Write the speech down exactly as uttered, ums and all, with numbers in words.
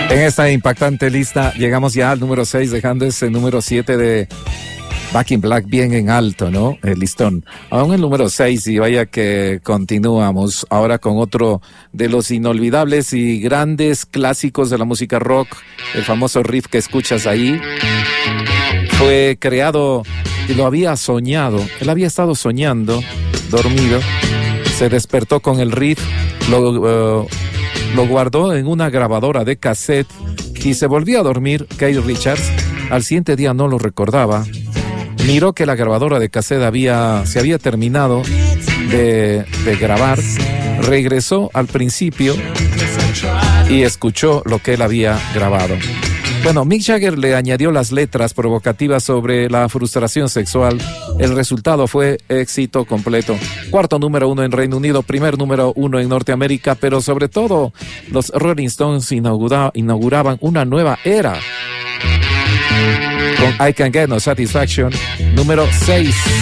En esta impactante lista llegamos ya al número seis, dejando ese número siete de Back in Black bien en alto, ¿no? El listón. Aún el número seis, y vaya que continuamos ahora con otro de los inolvidables y grandes clásicos de la música rock. El famoso riff que escuchas ahí fue creado y lo había soñado. Él había estado soñando, dormido, se despertó con el riff, lo, uh, lo guardó en una grabadora de cassette y se volvió a dormir. Keith Richards al siguiente día no lo recordaba. Miró que la grabadora de cassette había, se había terminado de, de grabar, regresó al principio y escuchó lo que él había grabado. Bueno, Mick Jagger le añadió las letras provocativas sobre la frustración sexual. El resultado fue éxito completo. Cuarto número uno en Reino Unido, primer número uno en Norteamérica, pero sobre todo los Rolling Stones inaugura, inauguraban una nueva era con I Can't Get No Satisfaction, número seis.